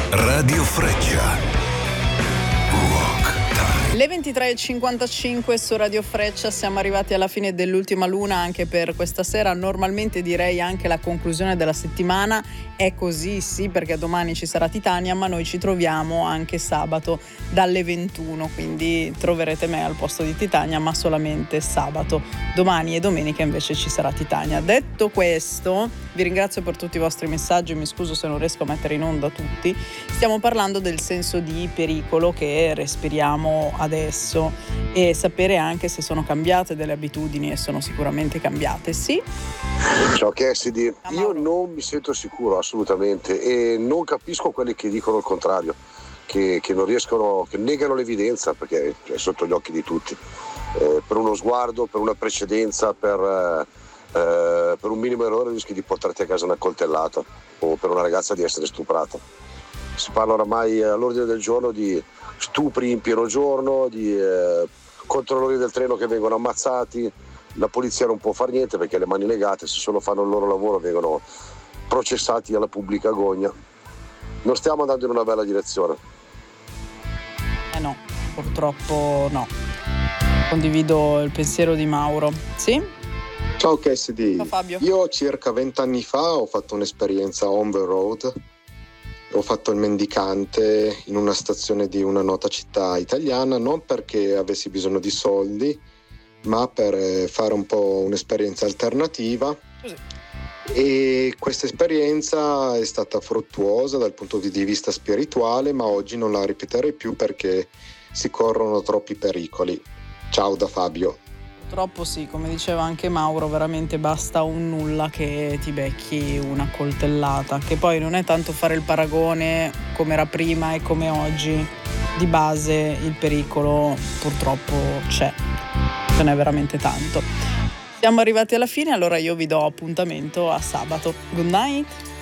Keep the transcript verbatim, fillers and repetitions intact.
Radio Freccia. Le ventitré e cinquantacinque su Radio Freccia, siamo arrivati alla fine dell'ultima luna anche per questa sera, normalmente direi anche la conclusione della settimana, è così sì perché domani ci sarà Titania, ma noi ci troviamo anche sabato dalle ventuno, quindi troverete me al posto di Titania ma solamente sabato, domani e domenica invece ci sarà Titania. Detto questo, vi ringrazio per tutti i vostri messaggi, mi scuso se non riesco a mettere in onda tutti, stiamo parlando del senso di pericolo che respiriamo adesso e sapere anche se sono cambiate delle abitudini, e sono sicuramente cambiate, sì? Ciao Cassidy, io non mi sento sicuro assolutamente e non capisco quelli che dicono il contrario, che, che non riescono, che negano l'evidenza perché è sotto gli occhi di tutti, eh, per uno sguardo, per una precedenza, per, eh, per un minimo errore rischi di portarti a casa una coltellata o per una ragazza di essere stuprata. Si parla oramai all'ordine del giorno di stupri in pieno giorno, di eh, controllori del treno che vengono ammazzati, la polizia non può fare niente perché ha le mani legate, se solo fanno il loro lavoro vengono processati alla pubblica agogna. Non stiamo andando in una bella direzione. Eh no, purtroppo no. Condivido il pensiero di Mauro. Sì? Ciao Cassidy. Ciao Fabio. Io circa vent'anni fa ho fatto un'esperienza on the road. Ho fatto il mendicante in una stazione di una nota città italiana, non perché avessi bisogno di soldi, ma per fare un po' un'esperienza alternativa. Così. E questa esperienza è stata fruttuosa dal punto di vista spirituale, ma oggi non la ripeterei più perché si corrono troppi pericoli. Ciao da Fabio. Purtroppo sì, come diceva anche Mauro, veramente basta un nulla che ti becchi una coltellata, che poi non è tanto fare il paragone come era prima e come oggi, di base il pericolo purtroppo c'è, ce n'è veramente tanto. Siamo arrivati alla fine, allora io vi do appuntamento a sabato. Good night!